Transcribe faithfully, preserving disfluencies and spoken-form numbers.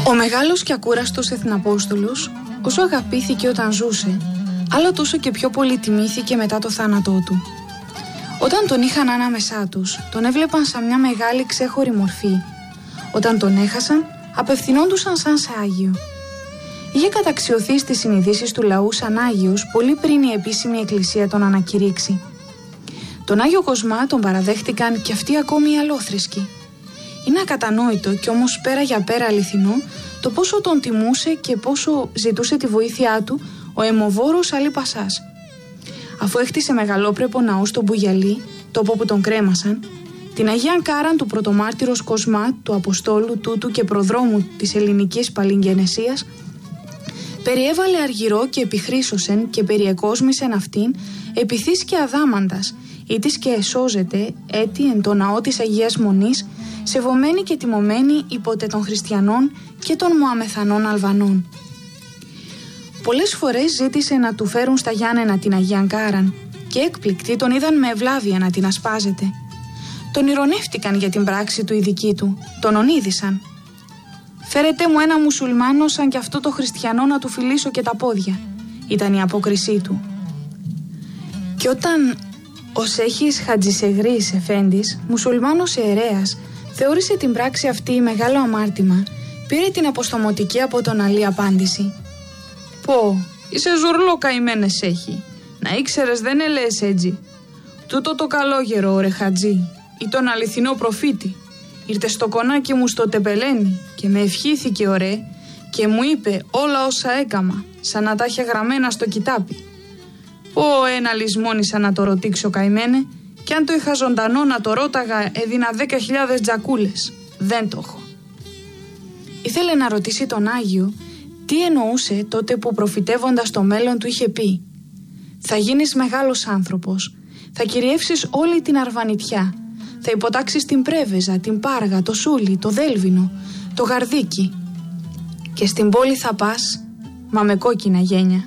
Ο μεγάλος και ακούραστος Εθναπόστολος, όσο αγαπήθηκε όταν ζούσε, άλλο τόσο και πιο πολύ τιμήθηκε μετά το θάνατό του. Όταν τον είχαν ανάμεσά τους, τον έβλεπαν σαν μια μεγάλη ξέχωρη μορφή. Όταν τον έχασαν, απευθυνόντουσαν σαν σε Άγιο. Είχε καταξιωθεί στις συνειδήσεις του λαού σαν Άγιος πολύ πριν η επίσημη εκκλησία τον ανακηρύξει. Τον Άγιο Κοσμά τον παραδέχτηκαν και αυτοί ακόμη οι αλλόθρησκοι. Είναι ακατανόητο και όμως πέρα για πέρα αληθινό το πόσο τον τιμούσε και πόσο ζητούσε τη βοήθειά του ο αιμοβόρος Αλή Πασάς. Αφού έχτισε μεγαλόπρεπο ναό στο Μπουγιαλί, τόπο που τον κρέμασαν, την Αγία Κάραν του πρωτομάρτυρος Κοσμά, του Αποστόλου τούτου και προδρόμου της ελληνικής παλιγγενεσίας, περιέβαλε αργυρό και επιχρήσωσεν και περιεκόσμησεν αυτήν επιθύς και αδάμαντας, ή της και εσώζεται έτη εν το ναό της Αγίας Μονής, σεβωμένη και τιμωμένη υπότε των χριστιανών και των Μωαμεθανών Αλβανών. Πολλές φορές ζήτησε να του φέρουν στα Γιάννενα την Αγία Κάραν και έκπληκτοι τον είδαν με ευλάβεια να την ασπάζεται. Τον ηρωνεύτηκαν για την πράξη του οι δικοί του, τον ονείδησαν. «Φέρετε μου ένα μουσουλμάνο σαν κι αυτό το χριστιανό να του φιλήσω και τα πόδια», ήταν η απόκρισή του. Και όταν ο Σέχης Χατζησεγρής Εφέντης, μουσουλμάνος ιερέας, θεώρησε την πράξη αυτή μεγάλο αμάρτημα, πήρε την αποστομωτική από τον Αλή απάντηση. «Πω, είσαι ζουρλό καημένε Σέχη, να ήξερες δεν ελέες έτσι. Τούτο το καλόγερο ωρε Χατζή, ή τον αληθινό προφήτη, ήρθε στο κονάκι μου στο τεπελένι και με ευχήθηκε ωραί και μου είπε όλα όσα έκαμα, σαν να τα είχε γραμμένα στο κοιτάπι. Πω ένα λησμόνισα να το ρωτήξω καημένε, κι αν το είχα ζωντανό να το ρώταγα έδινα δέκα χιλιάδες τζακούλες. Δεν το έχω». Ήθελε να ρωτήσει τον Άγιο τι εννοούσε τότε που προφητεύοντας το μέλλον του είχε πει «Θα γίνεις μεγάλος άνθρωπος, θα κυριεύσεις όλη την Αρβανιτιά, θα υποτάξεις την Πρέβεζα, την Πάργα, το Σούλι, το Δέλβινο, το Γαρδίκι και στην πόλη θα πας, μα με κόκκινα γένια».